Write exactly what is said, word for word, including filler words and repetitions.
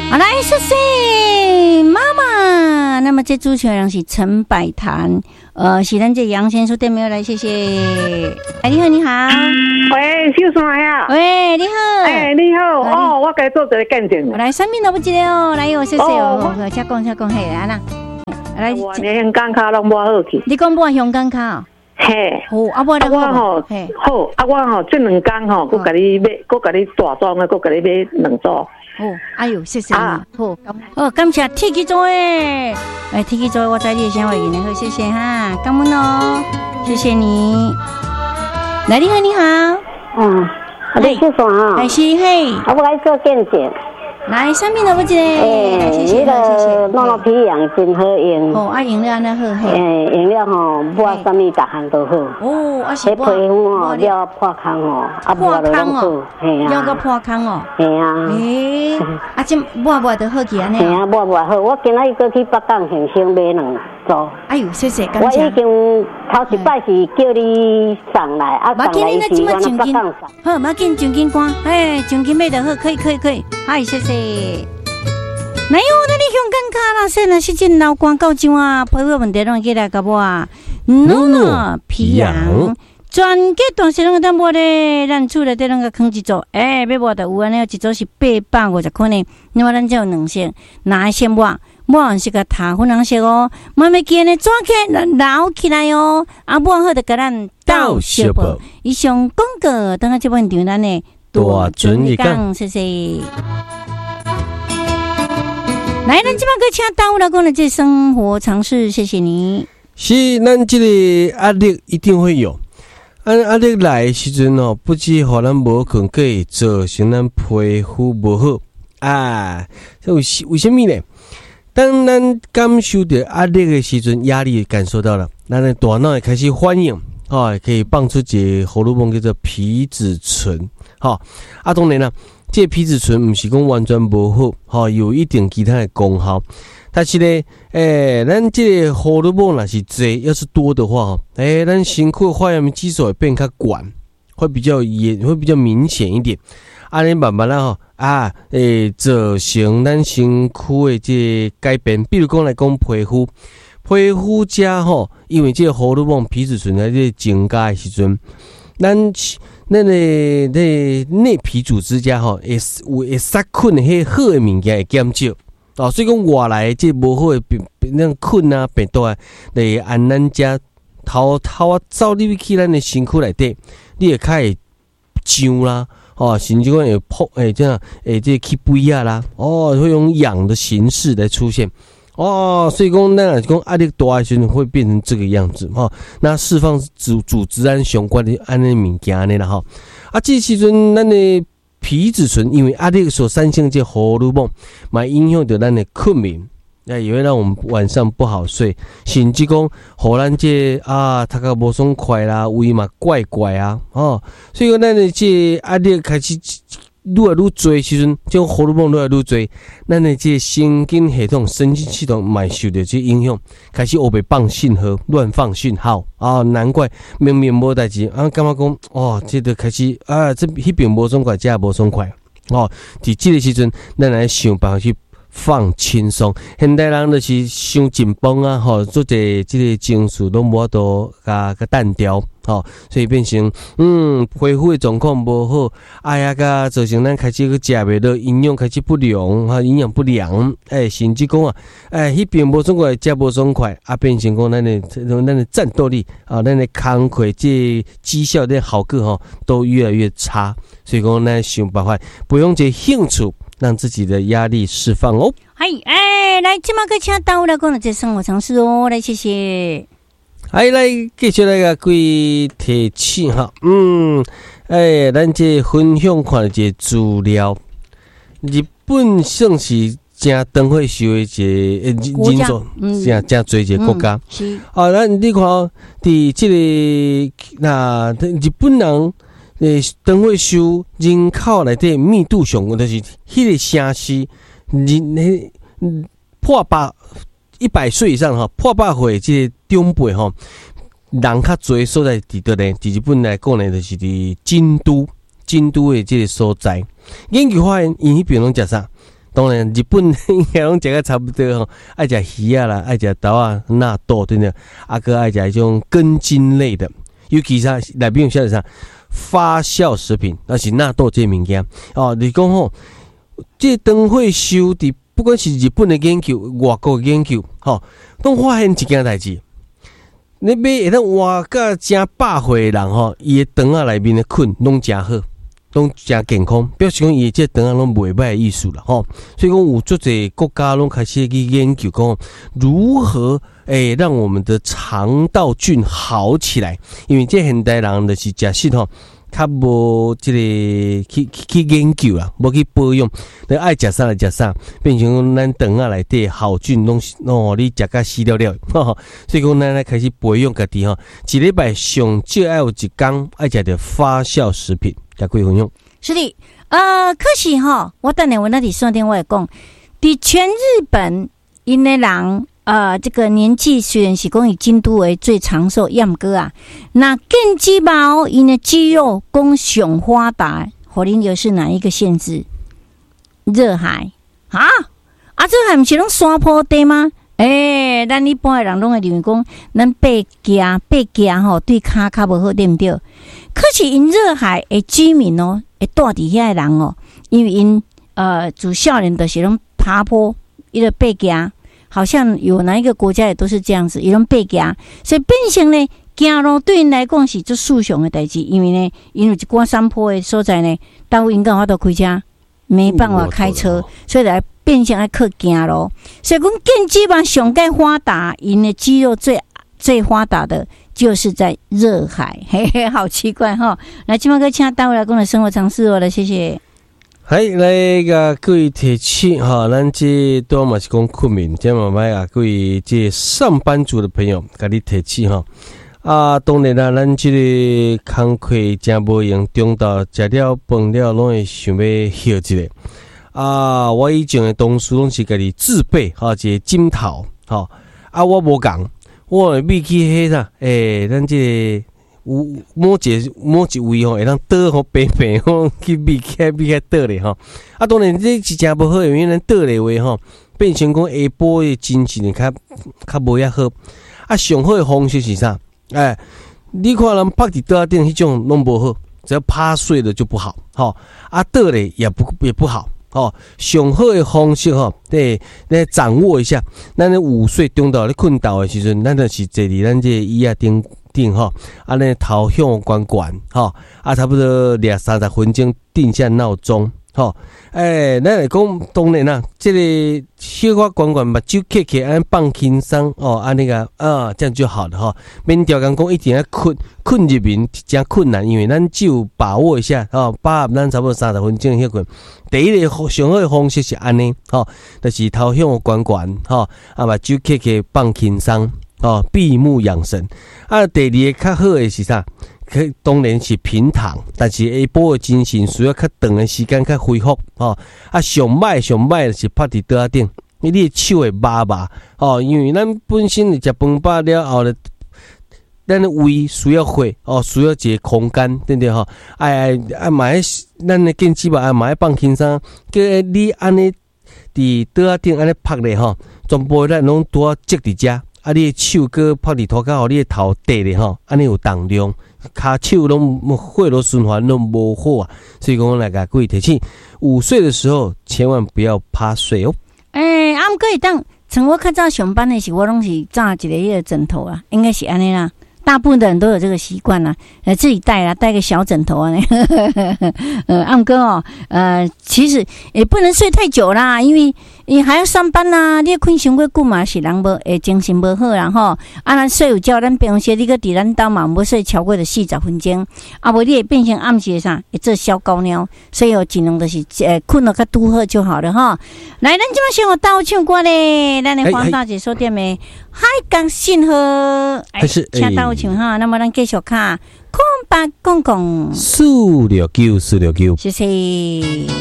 好，来谢谢妈妈。那么这主持人是陈百潭，呃，是咱这杨先生对面来，谢谢。哎，你好，你好。 喂，小山呀。 喂，你好。 哎，你好。哦，我该做一个见证。 来，三面都不记得哦。来，我谢谢哦。好，请讲，请讲，嘿，来啦。来， 我连香港卡拢无好去。 你讲我香港卡？ 嘿， 好，啊，我我吼，好，啊，我吼，这两天吼，佮甲你买，佮甲你大装的，佮甲你买两组。 哦，哎呦，谢谢你，啊、好，哦，感谢天气座诶，哎，天气座，我在你的声话语呢，好，谢谢哈，感恩哦，谢谢你。来，你好，你好， 嗯，你是啥啊？ 哎，是嘿， 我来做见证。 来，上面的不记得， 哎， 谢谢， 谢谢。诺诺皮养真好用。 哦，啊，用了安尼好嘿。 哎，用了吼，抹什么大项都好。 哦，啊是。 迄皮肤吼，了破坑吼，啊破坑哦， 嘿啊。 了个破坑哦。 嘿啊。 诶，啊，这抹抹都好去安尼。 嘿啊，抹抹好。我今仔过去北港现场买两组。 哎呦，谢谢，感谢。 我已经头一摆是叫你送来，啊送来是我那北港送。 好，马紧奖金关，哎，奖金买得好，可以可以可以，嗨，谢谢。哪有那你香港卡啦？现在是真老广告怎啊？皮肤问题拢记来个不啊？诺诺皮养全家大小拢个当抹咧，咱厝内底拢个放一组，哎，要抹的有安尼，一组是八百五十块呢。那么咱只有两色，哪一色抹？抹完是个塔粉红色哦，慢慢记呢，抓起来捞起来哦。啊，抹好就甲咱倒小包。以上广告，等下这本场咱呢多准一讲，谢谢。来，咱即摆个请到老公的这生活常识，谢谢你。 是，咱这个压力一定会有，按压力来的时阵哦，不止互咱无困，可以造成咱皮肤无好啊。为为什么呢？当咱感受到压力的时阵，压力感受到了，咱的大脑也开始反应，哦，可以放出一个荷尔蒙叫做皮质醇，好、哦，啊，当然啦。这个皮质醇不是讲完全无好，吼，有一定其他的功效。但是呢，诶、欸，咱这个荷尔蒙若是多，要是多的话，诶、欸，咱身躯的化验激素会变较管，会比较严，会比较明显一点。安尼慢慢啦吼，啊，诶、欸，造成咱身躯的这个改变。比如讲来讲皮肤，皮肤遮吼，因为这个荷尔蒙皮质醇在这增加的时阵，咱。那个那内皮组织家吼，会有会杀菌的迄好的物件会减少哦，所以讲外来这无好的病那菌啊病毒啊，来按咱遮偷偷啊走入去咱的身躯内底，你会开始痒啦，哦，甚至讲会破诶这样诶这起痱啊啦，哦，会用痒的形式来出现。哦，所以讲，那讲压力大的时候会变成这个样子哈、哦。那释放组组织胺相关的安尼物件安尼啦哈。啊，这时阵咱的皮质醇因为压力所产生这荷尔蒙，嘛影响到咱的困眠，那也会让我们晚上不好睡，甚至讲，互咱这啊，他个无爽快啦，胃嘛怪怪啊，哦，所以讲咱的这压力开始。愈来愈多时阵，这种荷尔蒙愈来愈多，咱的这神经系统、神经系统嘛受到这影响，开始黑白放信号、乱放讯号啊！难怪明明无代志啊，感觉讲哦，这就开始啊，这迄边无爽快，这也无爽快哦。伫这个时阵，咱来想办法去放轻松。现代人就是伤紧绷啊，吼，做者这个情绪都无法度甲甲单调。哦，所以变成嗯，皮肤的状况无好，哎呀，个造成咱开始个食袂落，营养开始不良，哈，营养不良，哎，甚至讲啊，哎，迄边无爽快，食无爽快，啊，变成讲咱的咱的战斗力啊，咱的工课这绩效的好个吼，都越来越差。所以讲，咱想办法不用这兴趣，让自己的压力释放哦。 嗨，哎，来，今麦个请到来讲了这生活常识哦，来谢谢。 哎，来继续来个各位提醒哈，嗯，哎，咱这分享看的这资料，日本算是真长会受的一个人数，真真多一个国家。 是啊，咱你看，伫这个那日本人诶，长会受人口内底密度上，就是迄个城市人诶破百。一百岁以上哈，破百岁这个长辈哈，人较多所在伫倒咧？伫日本来讲呢，就是伫京都，京都的这个所在。研究发现，因迄边拢食啥？ 当然日本应该拢食个差不多吼，爱食鱼啊啦，爱食豆啊、纳豆对不对？啊个爱食迄种根茎类的，尤其是内面有写啥发酵食品，那是纳豆这物件哦。你讲吼，这灯会修的，不管是日本的研究、外国的研究，吼，都发现一件代志。你买会当活到真百岁的人吼，伊的肠仔内面的菌拢真好，拢真健康，表示讲伊这肠仔拢袂歹的意思啦吼。所以讲有足侪国家拢开始去研究讲如何诶、欸、让我们的肠道菌好起来，因为这现代人就是食食吼。较无即个去去研究啦，无去保养，你爱食啥就食啥，变成讲咱肠仔内底好菌拢哦，你食甲死了了，呵所以讲咱来开始培养家己吼，一礼拜上少爱有一天爱食着发酵食品，甲各位分享。 是的，呃，可是吼，我等下我那里说电话讲，伫全日本因的人。呃，这个年纪虽然是讲以京都为最长寿，要毋过啊，那根肌毛因的肌肉讲上发达，互恁又是哪一个县市？热海啊啊，热海不是拢山坡地吗？诶、欸，咱一般的人拢会认为讲，咱爬行爬行吼对骹较无好，对毋对？可是因热海的居民哦，会住伫遐的人哦，因为因呃自少年就是拢爬坡，伊个爬行。好像有哪一个国家也都是这样子，有人爬行，所以变成呢，行路对因来讲是做舒畅的代志，因为呢，因为一寡山坡的所在呢，到因讲我都开车，没办法开车，所以来变成来靠行路。所以讲根基本上该发达，因的肌肉最最发达的就是在热海，嘿嘿，好奇怪哈！来，今晚哥请大卫来跟我的生活常识哦，来谢谢。 嗨，来个各位提醒哈，咱这多嘛是讲困眠，今晚买啊各位这上班族的朋友，甲你提醒哈。啊，当然啦，咱这个工课真无用，中昼食了饭了，拢会想要休一下。啊，我以前的同事拢是家己自备哈，一个枕头哈。啊，我无共，我会秘去迄啥，诶、欸，咱这个。有某一某一位吼，会当倒吼平平吼去避开避开倒咧吼。啊，当然这是真无好，因为咱倒咧话吼，变成讲下晡的精神较较无遐好。啊，上好的方式是啥？哎，你看人趴伫倒顶迄种拢无好，只要趴睡了就不好，吼。啊，倒咧也不也不好，吼。上好的方式吼，对，来掌握一下。咱咧午睡中昼咧困觉的时阵，咱就是坐伫咱这椅仔顶。定哈，啊，那头向管管哈，啊，差不多两三十分钟定下闹钟哈，诶、欸，咱来讲当然啦，这个小可管管目睭开开，安放轻松哦，安那个啊，这样就好了哈。免条件讲一定要困困入眠，真困难，因为咱只有把握一下哦，把握咱差不多三十分钟休困。第一个上好的方式是安尼哈，就是头向管管哈，啊，目睭开开放轻松。哦，闭目养神。啊，第二个较好的是啥？可当然是平躺，但是下晡的精神需要较长的时间较恢复。哦，啊，上歹上歹是趴伫桌仔顶，你的手会麻麻。哦，因为咱本身食饭饱了后咧，咱的胃需要火，哦，需要一个空间，对不对？吼，哎哎，买咱的根基吧，哎买放轻松，叫你安尼伫桌仔顶安尼趴咧吼，全部咱拢拄啊积伫遮。啊！你的手搁泡伫涂骹，互你的头低咧吼，安尼有重量，骹手拢血络循环拢无好啊。所以讲来甲各位提醒，午睡的时候千万不要趴睡哦。 诶、欸，啊，毋过会当，像我较早上班的时候，我拢是扎一个迄个枕头啊，应该是安尼啦。大部分的人都有这个习惯啦，呃，自己带啦，带个小枕头啊，呃，暗哥哦，呃，其实也不能睡太久啦，因为你还要上班啦，你困伤过久嘛，是人无诶精神无好啦吼。啊，咱睡有觉，咱平时你个伫咱兜嘛，无睡超过的四十分钟，啊，无你会变成暗时啥，会做小高尿，所以我尽量就是诶困了较拄好就好了哈。来，咱即马先我倒唱歌咧，咱的黄大姐说点咩？海港信号， 还是请倒唱哈，那么咱继续看空白公公四六九四六九， 谢谢。